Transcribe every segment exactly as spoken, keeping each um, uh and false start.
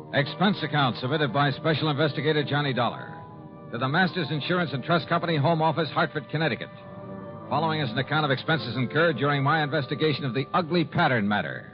Expense account submitted by Special Investigator Johnny Dollar to the Masters Insurance and Trust Company, Home Office, Hartford, Connecticut. Following is an account of expenses incurred during my investigation of the ugly pattern matter.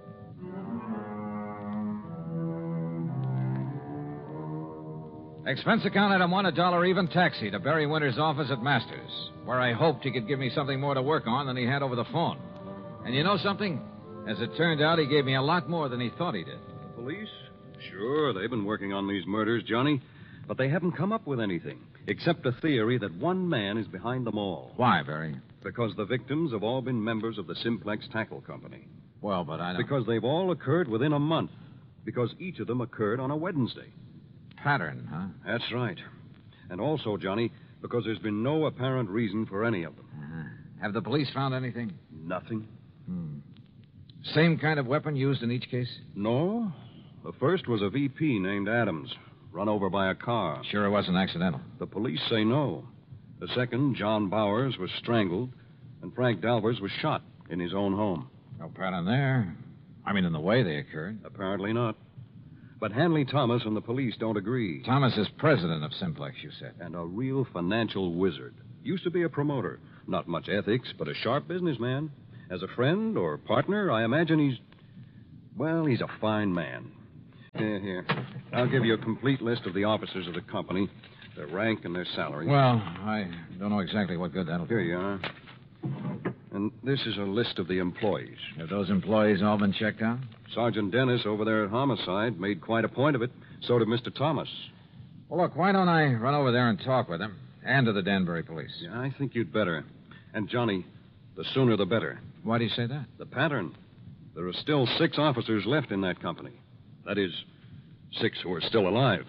Expense account item one, a dollar even taxi to Barry Winter's office at Masters, where I hoped he could give me something more to work on than he had over the phone. And you know something? As it turned out, he gave me a lot more than he thought he did. The police? Sure, they've been working on these murders, Johnny, but they haven't come up with anything, except a theory that one man is behind them all. Why, Barry? Because the victims have all been members of the Simplex Tackle Company. Well, but I don't... Because they've all occurred within a month. Because each of them occurred on a Wednesday. Pattern, huh? That's right. And also, Johnny, because there's been no apparent reason for any of them. Uh-huh. Have the police found anything? Nothing. Hmm. Same kind of weapon used in each case? No. The first was a V P named Adams, run over by a car. Sure it wasn't accidental? The police say no. The second, John Bowers, was strangled, and Frank Dalvers was shot in his own home. No pattern there. I mean, in the way they occurred. Apparently not. But Hanley Thomas and the police don't agree. Thomas is president of Simplex, you said. And a real financial wizard. Used to be a promoter. Not much ethics, but a sharp businessman. As a friend or partner, I imagine he's... Well, he's a fine man. Here, here. I'll give you a complete list of the officers of the company, their rank and their salary. Well, I don't know exactly what good that'll do. Here you are. And this is a list of the employees. Have those employees all been checked out? Sergeant Dennis over there at Homicide made quite a point of it. So did Mister Thomas. Well, look, why don't I run over there and talk with him? And to the Danbury police. Yeah, I think you'd better. And, Johnny, the sooner the better. Why do you say that? The pattern. There are still six officers left in that company. That is, six who are still alive.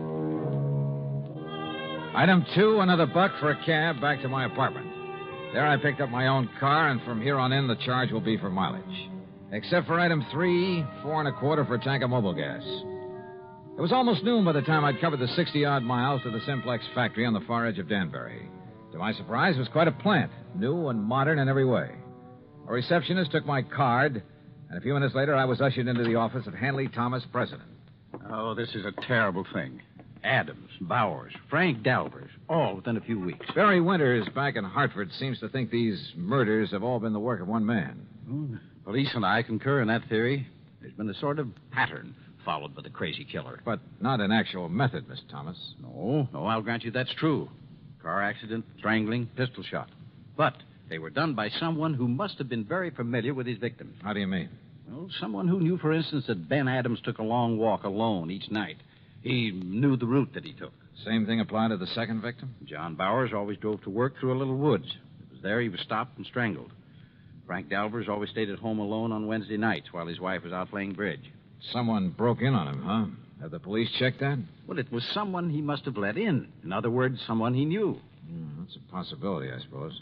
Item two, another buck for a cab back to my apartment. There I picked up my own car, and from here on in, the charge will be for mileage. Except for item three, four and a quarter for a tank of mobile gas. It was almost noon by the time I'd covered the sixty-odd miles to the Simplex factory on the far edge of Danbury. To my surprise, it was quite a plant, new and modern in every way. A receptionist took my card, and a few minutes later, I was ushered into the office of Hanley Thomas, president. Oh, this is a terrible thing. Adams, Bowers, Frank Dalvers, all within a few weeks. Barry Winters back in Hartford seems to think these murders have all been the work of one man. Well, police and I concur in that theory. There's been a sort of pattern followed by the crazy killer. But not an actual method, Mister Thomas. No, no, I'll grant you that's true. Car accident, strangling, pistol shot. But they were done by someone who must have been very familiar with his victims. How do you mean? Well, someone who knew, for instance, that Ben Adams took a long walk alone each night. He knew the route that he took. Same thing applied to the second victim? John Bowers always drove to work through a little woods. It was there he was stopped and strangled. Frank Dalvers always stayed at home alone on Wednesday nights while his wife was out playing bridge. Someone broke in on him, huh? Have the police checked that? Well, it was someone he must have let in. In other words, someone he knew. Hmm, that's a possibility, I suppose.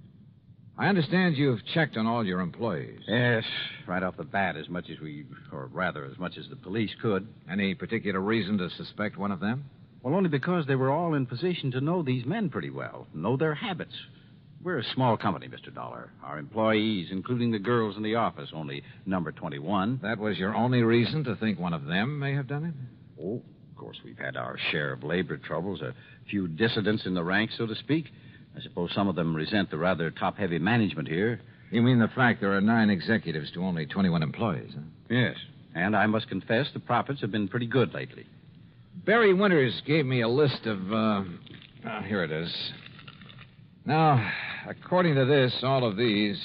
I understand you've checked on all your employees. Yes, right off the bat, as much as we, or rather, as much as the police could. Any particular reason to suspect one of them? Well, only because they were all in position to know these men pretty well, know their habits. We're a small company, Mister Dollar. Our employees, including the girls in the office, only number twenty-one. That was your only reason to think one of them may have done it? Oh, of course, we've had our share of labor troubles, a few dissidents in the ranks, so to speak. I suppose some of them resent the rather top-heavy management here. You mean the fact there are nine executives to only twenty-one employees, huh? Yes. And I must confess the profits have been pretty good lately. Barry Winters gave me a list of, uh... uh here it is. Now, according to this, all of these...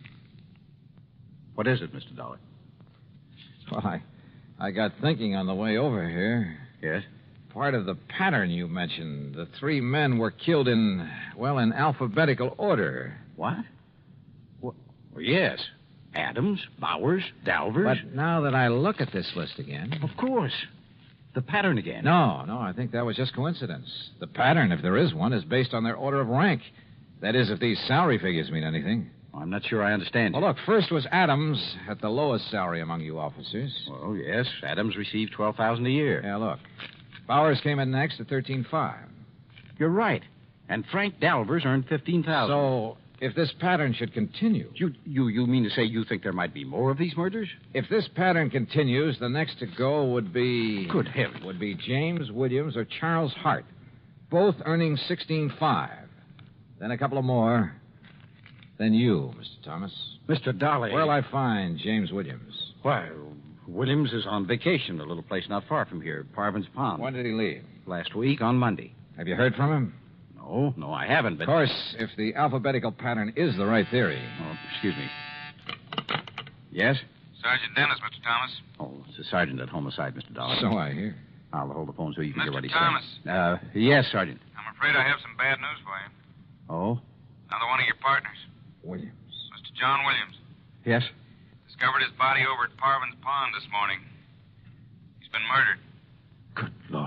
What is it, Mister Dollar? Well, I, I got thinking on the way over here. Yes? Part of the pattern you mentioned. The three men were killed in, well, in alphabetical order. What? Well, yes. Adams, Bowers, Dalvers. But now that I look at this list again... Of course. The pattern again. No, no, I think that was just coincidence. The pattern, if there is one, is based on their order of rank. That is, if these salary figures mean anything. I'm not sure I understand you. Well, look, first was Adams at the lowest salary among you officers. Well, yes. Adams received twelve thousand dollars a year. Yeah, look. Bowers came in next at thirteen five. You're right. And Frank Dalvers earned fifteen thousand dollars. So If this pattern should continue. You, you, you mean to say you think there might be more of these murders? If this pattern continues, the next to go would be... Good heavens. Would be James Williams or Charles Hart, both earning sixteen five. Then a couple of more. Then you, Mister Thomas. Mister Dolly. Where'll I find James Williams? Why, Williams is on vacation, a little place not far from here, Parvin's Pond. When did he leave? Last week, on Monday. Have you heard from him? No, no, I haven't, but... Of course, if the alphabetical pattern is the right theory. Oh, excuse me. Yes? Sergeant Dennis, Mister Thomas. Oh, it's the sergeant at homicide, Mister Dollar. So I hear. I'll hold the phone so you can Mister hear what he Thomas. says. Uh, yes, Sergeant. I'm afraid I have some bad news for you. Oh? Another one of your partners, Williams. Mister John Williams, Yes? discovered his body over at Parvin's Pond this morning. He's been murdered. Good Lord.